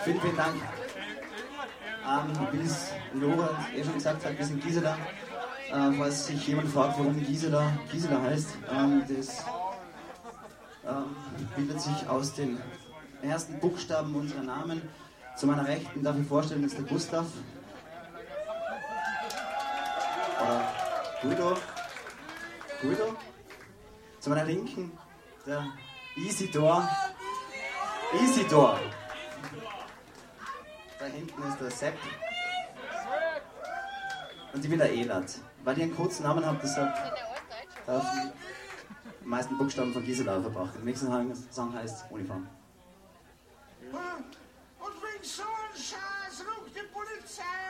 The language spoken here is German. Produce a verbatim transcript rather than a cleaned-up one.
Vielen, vielen Dank. Ähm, wie es Lora eh schon gesagt hat, wir sind Gisela. Äh, falls sich jemand fragt, warum Gisela Gisela heißt, ähm, das ähm, bildet sich aus den ersten Buchstaben unserer Namen. Zu meiner Rechten darf ich vorstellen, ist der Gustav. Oder Guido. Guido. Zu meiner Linken der Isidor. Isidor. Da hinten ist der Sepp. Und ich bin der Elat. Weil ich einen kurzen Namen habe, deshalb darf ich die meisten Buchstaben von Gisela verbrauchen. Der nächste Song heißt Uniform. Und wegen so einem Scheiß ruft die Polizei!